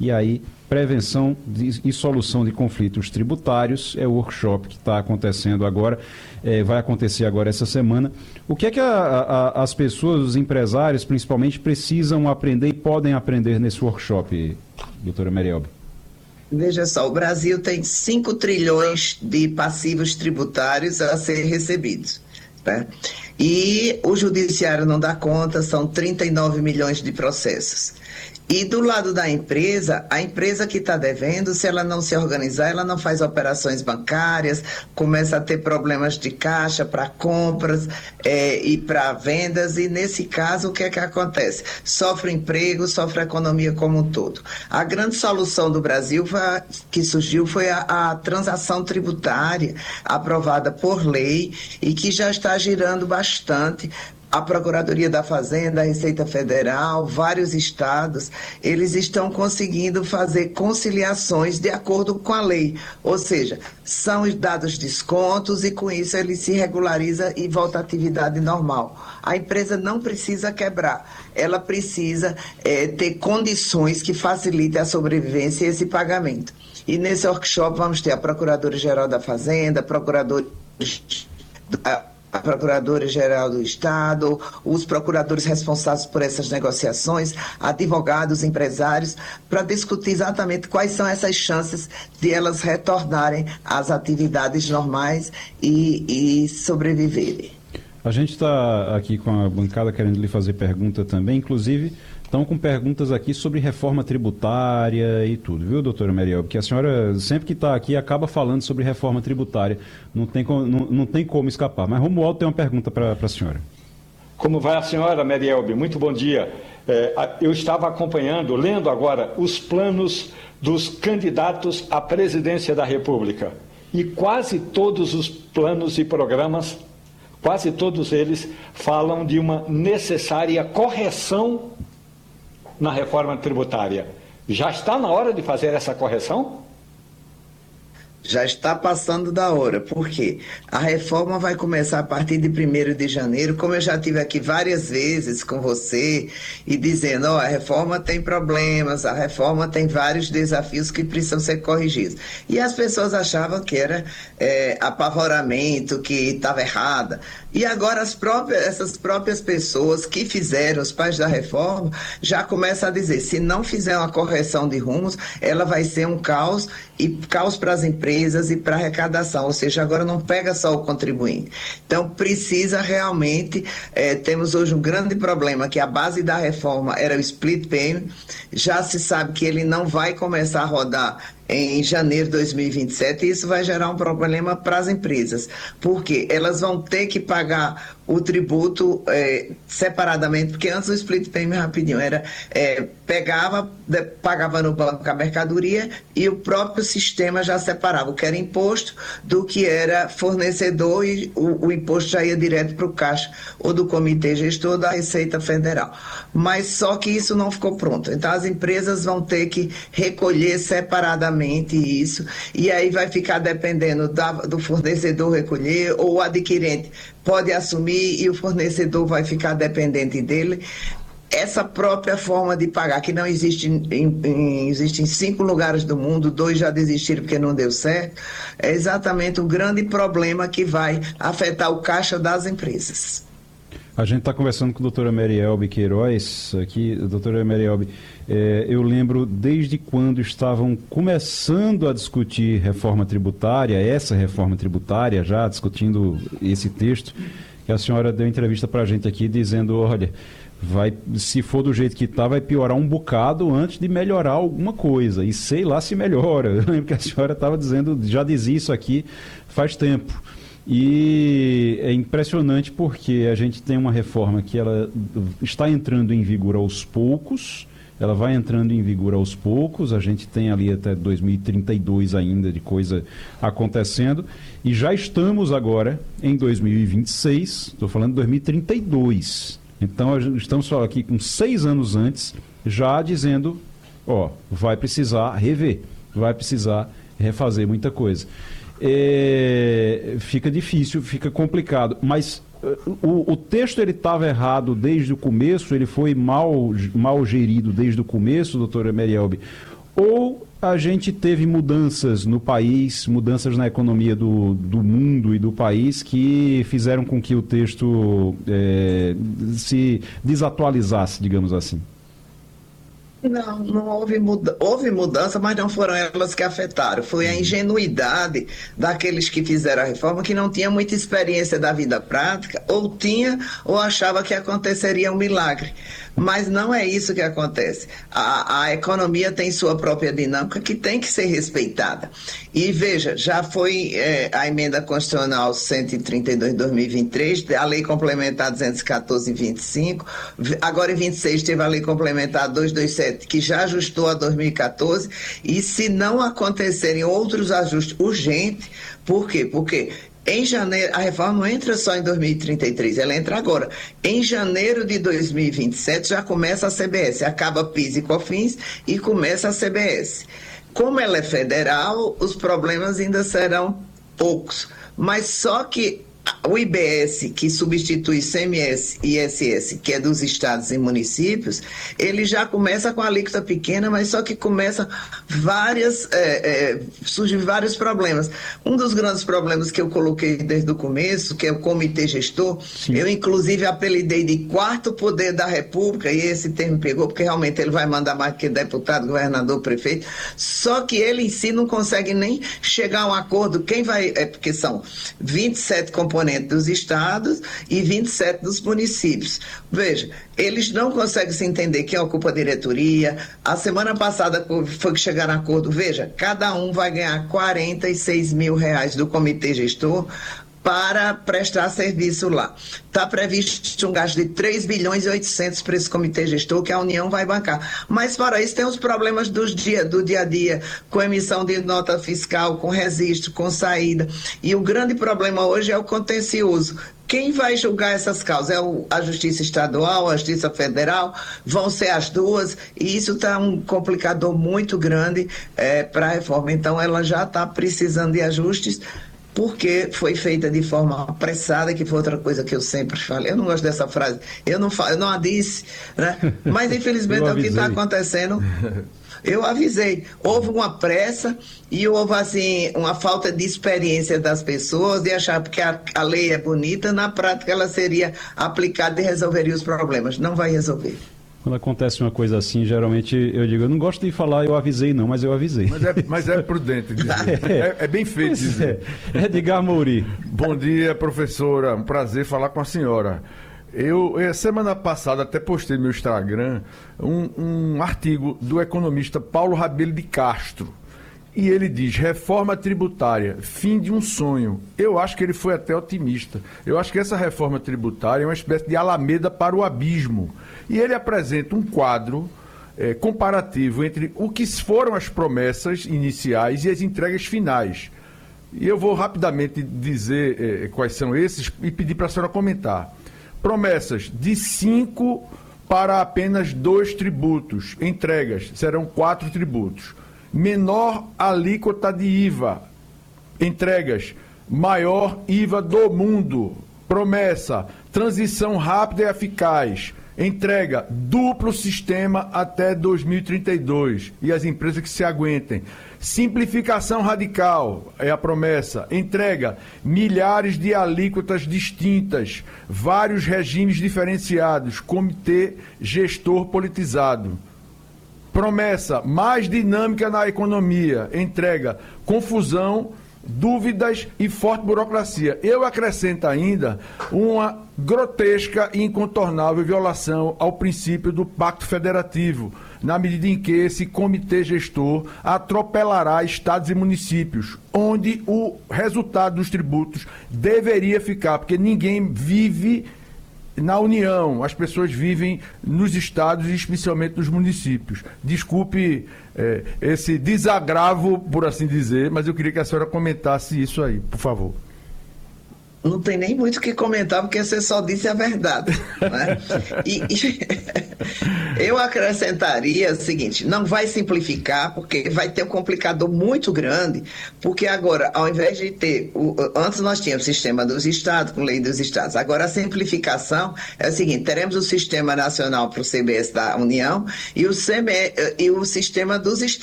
E aí, prevenção e solução de conflitos tributários é o workshop que está acontecendo agora, vai acontecer agora essa semana. O que é que as pessoas, os empresários, principalmente, precisam aprender e podem aprender nesse workshop, doutora Marielbe? Veja só, o Brasil tem 5 trilhões de passivos tributários a ser recebidos, né? E o judiciário não dá conta, são 39 milhões de processos. E do lado da empresa, a empresa que está devendo, se ela não se organizar, ela não faz operações bancárias, começa a ter problemas de caixa para compras e para vendas, e nesse caso o que é que acontece? Sofre o emprego, sofre a economia como um todo. A grande solução do Brasil que surgiu foi a transação tributária aprovada por lei e que já está girando bastante. A Procuradoria da Fazenda, a Receita Federal, vários estados, eles estão conseguindo fazer conciliações de acordo com a lei. Ou seja, são dados descontos e com isso ele se regulariza e volta à atividade normal. A empresa não precisa quebrar, ela precisa ter condições que facilitem a sobrevivência e esse pagamento. E nesse workshop vamos ter a Procuradora-Geral da Fazenda, a Procuradora-Geral do Estado, os procuradores responsáveis por essas negociações, advogados, empresários, para discutir exatamente quais são essas chances de elas retornarem às atividades normais e sobreviverem. A gente está aqui com a bancada querendo lhe fazer pergunta também, inclusive estão com perguntas aqui sobre reforma tributária e tudo, viu, doutora Marielbe? Porque a senhora, sempre que está aqui, acaba falando sobre reforma tributária, não tem como escapar. Mas Romualdo tem uma pergunta para a senhora. Como vai a senhora, Marielbe? Muito bom dia. Eu estava acompanhando, lendo agora, os planos dos candidatos à presidência da República. E quase todos os planos e programas, quase todos eles, falam de uma necessária correção na reforma tributária. Já está na hora de fazer essa correção? Já está passando da hora, porque a reforma vai começar a partir de 1º de janeiro, como eu já tive aqui várias vezes com você, e dizendo, a reforma tem problemas, a reforma tem vários desafios que precisam ser corrigidos. E as pessoas achavam que era apavoramento, que estava errada. E agora essas próprias pessoas que fizeram, os pais da reforma, já começam a dizer, se não fizer uma correção de rumos, ela vai ser um caos, e caos para as empresas e para a arrecadação, ou seja, agora não pega só o contribuinte. Então, precisa realmente, temos hoje um grande problema, que a base da reforma era o split payment, já se sabe que ele não vai começar a rodar em janeiro de 2027, e isso vai gerar um problema para as empresas, porque elas vão ter que pagar o tributo separadamente, porque antes o split payment rapidinho era pagava no banco a mercadoria e o próprio sistema já separava o que era imposto do que era fornecedor, e o imposto já ia direto para o caixa ou do comitê gestor da Receita Federal. Mas só que isso não ficou pronto. Então as empresas vão ter que recolher separadamente isso, e aí vai ficar dependendo do fornecedor recolher, ou o adquirente pode assumir e o fornecedor vai ficar dependente dele. Essa própria forma de pagar, que não existe existe em 5 lugares do mundo, 2 já desistiram porque não deu certo, é exatamente o grande problema que vai afetar o caixa das empresas. A gente está conversando com a doutora Marielbe Queiroz aqui. Doutora Marielbe, eu lembro desde quando estavam começando a discutir reforma tributária, essa reforma tributária, já discutindo esse texto, que a senhora deu entrevista para a gente aqui dizendo, olha, se for do jeito que está, vai piorar um bocado antes de melhorar alguma coisa, e sei lá se melhora. Eu lembro que a senhora estava dizendo, já dizia isso aqui faz tempo. E é impressionante porque a gente tem uma reforma que ela está entrando em vigor aos poucos, ela vai entrando em vigor aos poucos, a gente tem ali até 2032 ainda de coisa acontecendo, e já estamos agora em 2026, estou falando de 2032. Então estamos só aqui com 6 anos antes, já dizendo, vai precisar rever, vai precisar refazer muita coisa. Fica difícil, fica complicado, mas o texto ele estava errado desde o começo, ele foi mal gerido desde o começo, doutora Marielbe, ou a gente teve mudanças no país, mudanças na economia do mundo e do país que fizeram com que o texto se desatualizasse, digamos assim? Não houve mudança, mas não foram elas que afetaram. Foi a ingenuidade daqueles que fizeram a reforma, que não tinha muita experiência da vida prática, ou tinha, ou achava que aconteceria um milagre. Mas não é isso que acontece. A economia tem sua própria dinâmica que tem que ser respeitada. E veja, já foi a emenda constitucional 132 de 2023, a lei complementar 214 em 25, agora em 26 teve a lei complementar 227, que já ajustou a 2014, e se não acontecerem outros ajustes urgentes, por quê? Porque em janeiro, a reforma não entra só em 2033, ela entra agora. Em janeiro de 2027 já começa a CBS, acaba PIS e COFINS e começa a CBS. Como ela é federal, os problemas ainda serão poucos, mas só que o IBS, que substitui ICMS e ISS, que é dos estados e municípios, ele já começa com a alíquota pequena, mas só que começa surgem vários problemas. Um dos grandes problemas que eu coloquei desde o começo, que é o comitê gestor, sim, eu inclusive apelidei de quarto poder da República, e esse termo pegou, porque realmente ele vai mandar mais que deputado, governador, prefeito, só que ele em si não consegue nem chegar a um acordo, porque são 27 componentes dos estados e 27 dos municípios. Veja, eles não conseguem se entender quem ocupa a diretoria. A semana passada foi que chegaram a acordo. Veja, cada um vai ganhar R$46 mil do comitê gestor para prestar serviço lá. Está previsto um gasto de 3 bilhões e 800 para esse comitê gestor, que a União vai bancar. Mas, fora isso, tem os problemas do dia a dia, com emissão de nota fiscal, com registro, com saída. E o grande problema hoje é o contencioso. Quem vai julgar essas causas? A Justiça Estadual, a Justiça Federal? Vão ser as duas? E isso está um complicador muito grande para a reforma. Então, ela já está precisando de ajustes, porque foi feita de forma apressada, que foi outra coisa que eu sempre falei. Eu não gosto dessa frase, eu não a disse, né? Mas infelizmente é o que está acontecendo. Eu avisei, houve uma pressa e houve assim uma falta de experiência das pessoas, de achar que a lei é bonita, na prática ela seria aplicada e resolveria os problemas. Não vai resolver. Quando acontece uma coisa assim, geralmente eu digo, eu não gosto de falar eu avisei não, mas eu avisei. Mas é prudente dizer. É bem feito dizer. Edgar Mouri. Bom dia, professora. Um prazer falar com a senhora. Eu, semana passada, até postei no meu Instagram um artigo do economista Paulo Rabelo de Castro. E ele diz, reforma tributária, fim de um sonho. Eu acho que ele foi até otimista. Eu acho que essa reforma tributária é uma espécie de alameda para o abismo. E ele apresenta um quadro comparativo entre o que foram as promessas iniciais e as entregas finais. E eu vou rapidamente dizer quais são esses e pedir para a senhora comentar. Promessas de 5 para apenas 2 tributos. Entregas serão 4 tributos. Menor alíquota de IVA. Entregas, maior IVA do mundo. Promessa, transição rápida e eficaz. Entrega, duplo sistema até 2032. E as empresas que se aguentem. Simplificação radical é a promessa. Entrega, milhares de alíquotas distintas. Vários regimes diferenciados. Comitê gestor politizado. Promessa, mais dinâmica na economia. Entrega, confusão, dúvidas e forte burocracia. Eu acrescento ainda uma grotesca e incontornável violação ao princípio do Pacto Federativo, na medida em que esse comitê gestor atropelará estados e municípios, onde o resultado dos tributos deveria ficar, porque ninguém vive na União, as pessoas vivem nos estados e especialmente nos municípios. Desculpe esse desagravo, por assim dizer, mas eu queria que a senhora comentasse isso aí, por favor. Não tem nem muito o que comentar, porque você só disse a verdade, né? Eu acrescentaria o seguinte, não vai simplificar, porque vai ter um complicador muito grande, porque agora, ao invés de ter, antes nós tínhamos o sistema dos estados, com lei dos estados, agora a simplificação é o seguinte, teremos o Sistema Nacional para o CBS da União e o sistema dos estados.